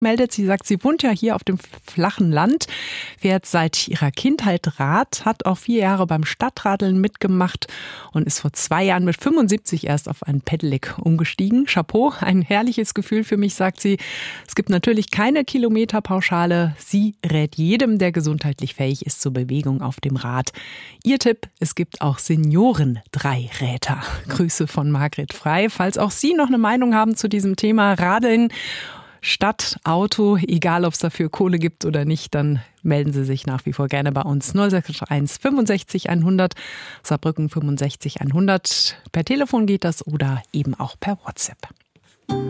meldet. Sie sagt, sie wohnt ja hier auf dem flachen Land, fährt seit ihrer Kindheit Rad, hat auch 4 Jahre beim Stadtradeln mitgemacht und ist vor 2 Jahren mit 75 erst auf ein Pedelec umgestiegen. Chapeau, ein herrliches Gefühl für mich, sagt sie. Es gibt natürlich keine Kilometerpauschale. Sie rät jedem, der gesundheitlich fähig ist, zur Bewegung auf dem Rad. Ihr Tipp, es gibt auch Senioren-Dreiräder. Grüße von Margret Frei. Falls auch Sie noch eine Meinung haben zu diesem Thema Radeln, Stadt, Auto, egal ob es dafür Kohle gibt oder nicht, dann melden Sie sich nach wie vor gerne bei uns. 061 65 100, Saarbrücken 65 100. Per Telefon geht das oder eben auch per WhatsApp.